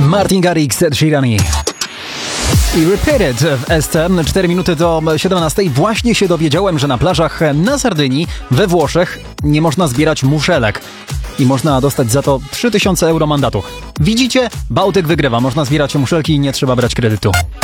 Martin Garrix, Ed Sheeran i Repeated w ST. 4 minuty do 17. Właśnie się dowiedziałem, że na plażach na Sardynii we Włoszech nie można zbierać muszelek. I można dostać za to 3000 euro mandatu. Widzicie? Bałtyk wygrywa. Można zbierać muszelki i nie trzeba brać kredytu.